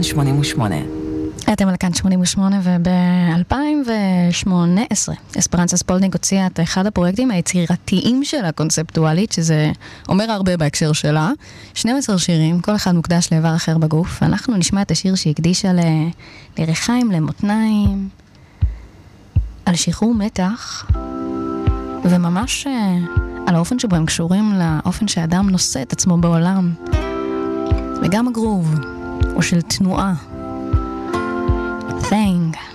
88. אתם על כאן 88, וב-2018 אספרנסה ספולדינג הוציאה את אחד הפרויקטים היצירתיים שלה קונספטואלית, שזה אומר הרבה בהקשר שלה. 12 שירים, כל אחד מוקדש לאיבר אחר בגוף, ואנחנו נשמע את השיר שהקדישה לרחיים, למותניים, על שחרור מתח, וממש על האופן שבו הם קשורים לאופן שהאדם נושא את עצמו בעולם, וגם הגרוב, או של תנועה. Thing.